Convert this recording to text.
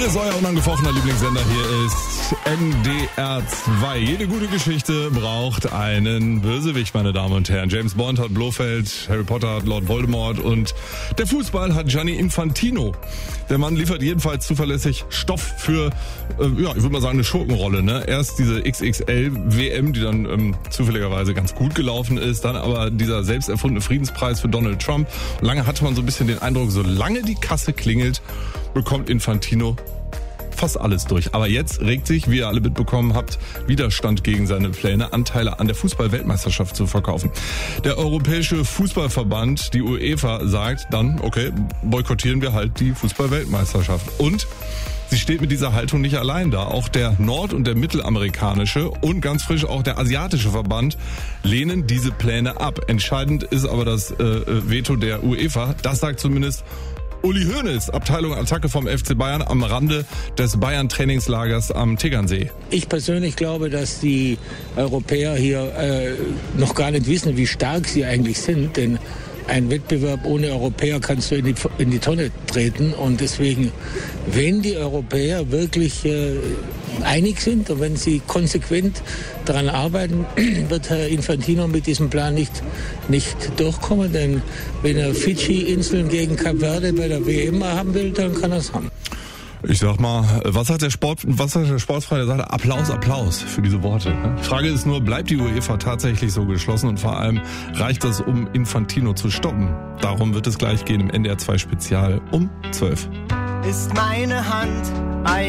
Hier ist euer unangefochtener Lieblingssender, hier ist NDR 2. Jede gute Geschichte braucht einen Bösewicht, meine Damen und Herren. James Bond hat Blofeld, Harry Potter hat Lord Voldemort und der Fußball hat Gianni Infantino. Der Mann liefert jedenfalls zuverlässig Stoff für, ich würde mal sagen, eine Schurkenrolle. Ne? Erst diese XXL-WM, die dann zufälligerweise ganz gut gelaufen ist, dann aber dieser selbst erfundene Friedenspreis für Donald Trump. Lange hatte man so ein bisschen den Eindruck, solange die Kasse klingelt, bekommt Infantino fast alles durch. Aber jetzt regt sich, wie ihr alle mitbekommen habt, Widerstand gegen seine Pläne, Anteile an der Fußball-Weltmeisterschaft zu verkaufen. Der Europäische Fußballverband, die UEFA, sagt dann, okay, boykottieren wir halt die Fußball-Weltmeisterschaft. Und sie steht mit dieser Haltung nicht allein da. Auch der nord- und der mittelamerikanische und ganz frisch auch der asiatische Verband lehnen diese Pläne ab. Entscheidend ist aber das Veto der UEFA. Das sagt zumindest Uli Hoeneß, Abteilung Attacke vom FC Bayern am Rande des Bayern-Trainingslagers am Tegernsee. Ich persönlich glaube, dass die Europäer hier noch gar nicht wissen, wie stark sie eigentlich sind, denn ein Wettbewerb ohne Europäer kannst du in die Tonne treten. Und deswegen, wenn die Europäer wirklich einig sind und wenn sie konsequent daran arbeiten, wird Herr Infantino mit diesem Plan nicht durchkommen. Denn wenn er Fidschi-Inseln gegen Kap Verde bei der WM haben will, dann kann er es haben. Ich sag mal, was sagt der Sportfreund? Der sagt Applaus für diese Worte. Die Frage ist nur, bleibt die UEFA tatsächlich so geschlossen und vor allem reicht das, um Infantino zu stoppen? Darum wird es gleich gehen im NDR 2 Spezial um 12. Ist meine Hand ein